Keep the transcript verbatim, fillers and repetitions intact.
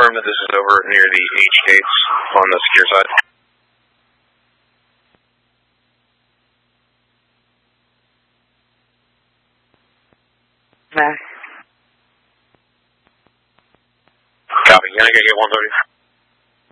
confirm that this is over near the H gates on the secure side. Nah. Copy. Gonna get one thirty.